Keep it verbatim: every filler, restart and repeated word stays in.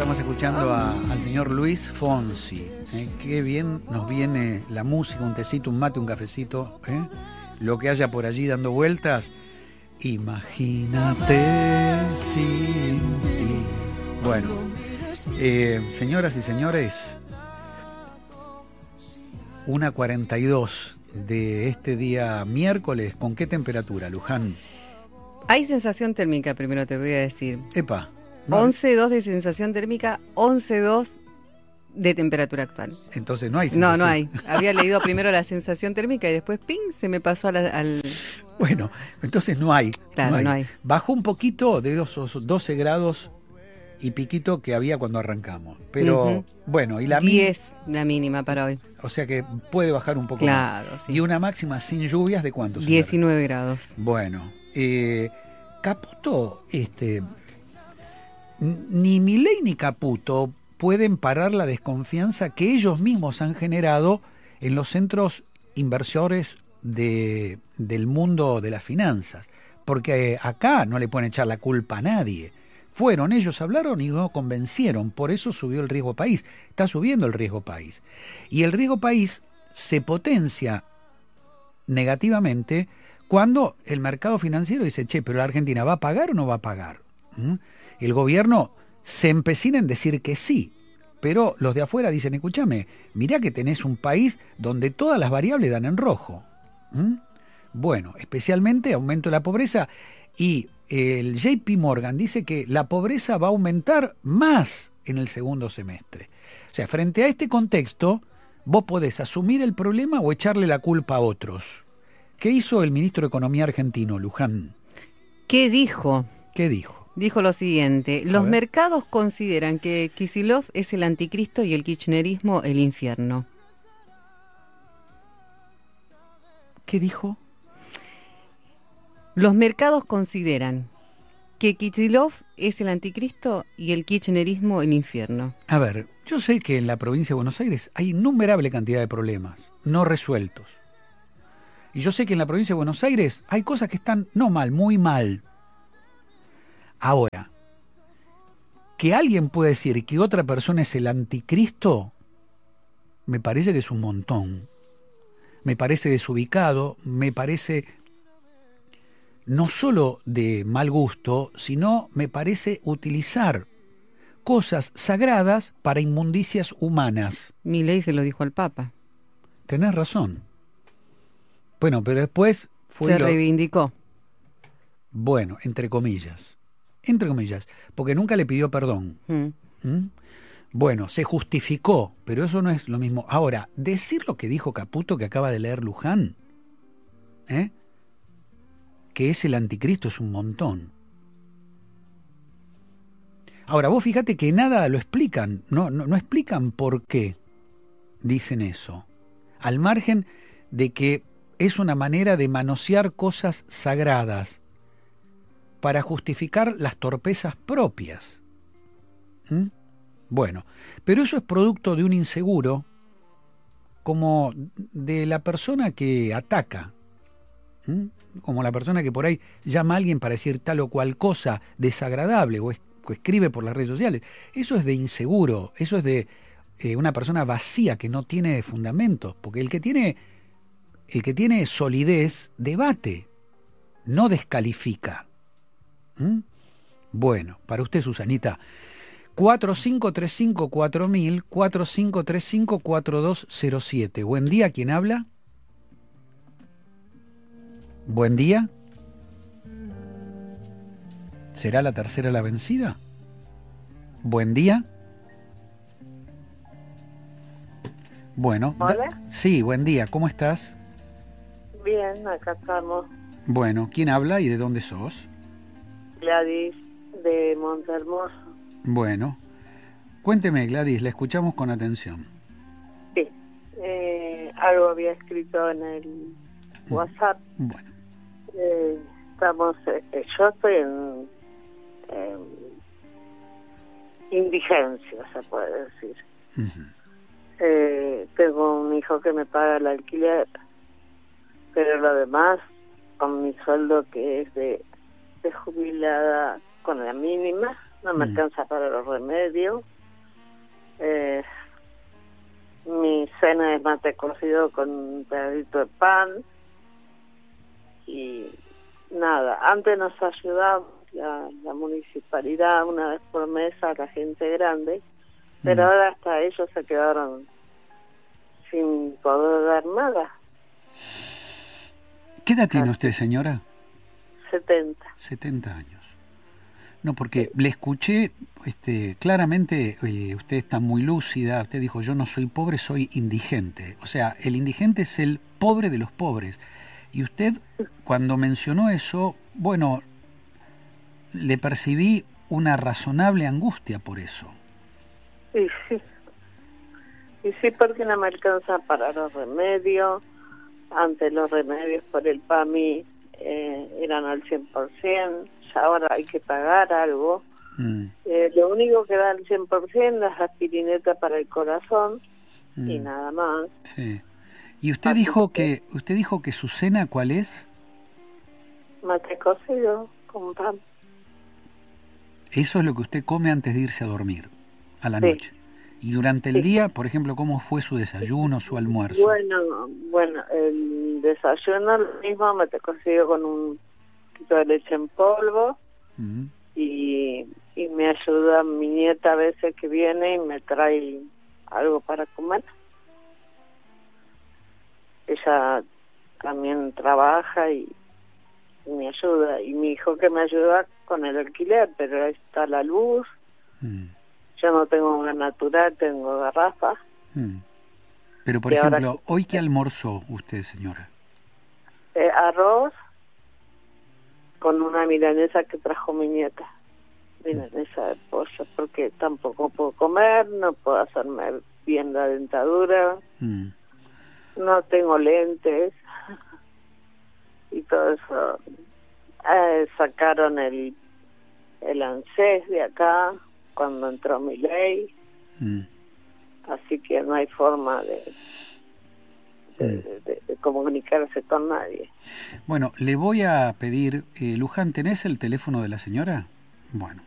Estamos escuchando a, al señor Luis Fonsi. ¿eh? Qué bien nos viene la música, un tecito, un mate, un cafecito. ¿eh? Lo que haya por allí dando vueltas. Imagínate sin ti. Bueno, eh, señoras y señores, una cuarenta y dos de este día miércoles. ¿Con qué temperatura, Luján? Hay sensación térmica, primero te voy a decir. Epa. No, once coma dos de sensación térmica, once coma dos de temperatura actual. Entonces no hay No, sensación. no hay. Había leído primero la sensación térmica y después, ping, se me pasó a la, al... Bueno, entonces no hay. Claro, no hay. no hay. Bajó un poquito de esos doce grados y piquito que había cuando arrancamos. Pero Uh-huh. bueno, y la diez la mínima para hoy. O sea que puede bajar un poco Claro, más. sí. Y una máxima sin lluvias, ¿de cuánto? Señora? diecinueve grados. Bueno, eh, Caputo, este, ni Milei ni Caputo pueden parar la desconfianza que ellos mismos han generado en los centros inversores de, del mundo de las finanzas. Porque acá no le pueden echar la culpa a nadie. Fueron, ellos hablaron y no convencieron, por eso subió el riesgo país. Está subiendo el riesgo país. Y el riesgo país se potencia negativamente cuando el mercado financiero dice, che, pero la Argentina ¿va a pagar o no va a pagar? ¿Mm? El gobierno se empecina en decir que sí, pero los de afuera dicen, escúchame, mirá que tenés un país donde todas las variables dan en rojo. ¿Mm? Bueno, especialmente aumento de la pobreza, y el J P Morgan dice que la pobreza va a aumentar más en el segundo semestre. O sea, frente a este contexto, vos podés asumir el problema o echarle la culpa a otros. ¿Qué hizo el ministro de Economía argentino, Luján? ¿Qué dijo? ¿Qué dijo? Dijo lo siguiente: los mercados consideran que Kicillof es el anticristo y el kirchnerismo el infierno. ¿Qué dijo? Los mercados consideran que Kicillof es el anticristo y el kirchnerismo el infierno. A ver, yo sé que en la provincia de Buenos Aires hay innumerable cantidad de problemas no resueltos. Y yo sé que en la provincia de Buenos Aires hay cosas que están no mal, muy mal. Ahora, que alguien puede decir que otra persona es el anticristo, me parece que es un montón. Me parece desubicado, me parece no solo de mal gusto, sino me parece utilizar cosas sagradas para inmundicias humanas. Milei se lo dijo al Papa. Tenés razón. Bueno, pero después fue se lo... reivindicó. Bueno, entre comillas. Entre comillas. Porque nunca le pidió perdón. Mm. ¿Mm? Bueno, se justificó, pero eso no es lo mismo. Ahora, decir lo que dijo Caputo, que acaba de leer Luján, ¿eh? que es el anticristo, es un montón. Ahora, vos fíjate que nada lo explican, no, no, no explican por qué dicen eso. Al margen de que es una manera de manosear cosas sagradas para justificar las torpezas propias. ¿Mm? Bueno, pero eso es producto de un inseguro como de la persona que ataca, ¿Mm? como la persona que por ahí llama a alguien para decir tal o cual cosa desagradable o, es, o escribe por las redes sociales. Eso es de inseguro, eso es de eh, una persona vacía que no tiene fundamentos, porque el que tiene, el que tiene solidez debate, no descalifica. ¿Mm? Bueno, para usted, Susanita, cuatro cinco tres cinco cuatro mil, cuatro cinco tres cinco cuatro dos cero siete. Buen día, ¿quién habla? Buen día. ¿Será la tercera la vencida? Buen día. Bueno. ¿Hola? Da- sí, buen día. ¿Cómo estás? Bien, acá estamos. Bueno, ¿quién habla y de dónde sos? Gladys, de Montehermoso. Bueno. Cuénteme, Gladys, la escuchamos con atención. Sí, eh, algo había escrito en el WhatsApp. Bueno. Eh, estamos, eh, yo estoy en, en indigencia, se puede decir. Uh-huh. Eh, tengo un hijo que me paga el alquiler, pero lo demás, con mi sueldo que es de, de jubilada con la mínima, no me Mm. alcanza para los remedios. cena es mate cocido con un pedacito de pan. Y nada, antes nos ayudaba la, la municipalidad una vez por mes a la gente grande, pero mm. ahora hasta ellos se quedaron sin poder dar nada. ¿Qué edad tiene usted, señora? setenta. setenta años. No, porque le escuché este, claramente, eh, usted está muy lúcida, usted dijo, yo no soy pobre, soy indigente. O sea, el indigente es el pobre de los pobres. Y usted, cuando mencionó eso, bueno, le percibí una razonable angustia por eso. Sí, sí. Y sí, porque no me alcanza para los remedios. Antes los remedios por el P A M I eh, eran al cien por ciento. Ahora hay que pagar algo. Mm. Eh, lo único que da al cien por ciento es aspirineta para el corazón mm. y nada más. Sí. ¿Y usted Así dijo que, que usted dijo que su cena cuál es? Mate cocido con pan. Eso es lo que usted come antes de irse a dormir, a la sí. noche. Y durante el sí. día, por ejemplo, ¿cómo fue su desayuno, su almuerzo? Bueno, bueno, el desayuno lo mismo, mate cocido con un de leche en polvo uh-huh. y, y me ayuda mi nieta a veces que viene y me trae algo para comer. Ella también trabaja y, y me ayuda, y mi hijo que me ayuda con el alquiler, pero ahí está la luz. uh-huh. Yo no tengo gas natural, tengo garrafa. uh-huh. Pero por y ejemplo, ahora, ¿hoy qué almorzó usted, señora? Eh, arroz con una milanesa que trajo mi nieta, milanesa de pollo, porque tampoco puedo comer, no puedo hacerme bien la dentadura, mm. no tengo lentes, y todo eso. Eh, sacaron el, el ANSES de acá, cuando entró Milei, mm. así que no hay forma de... De, de, de comunicarse con nadie. Bueno, le voy a pedir, eh, Luján, ¿tenés el teléfono de la señora? Bueno,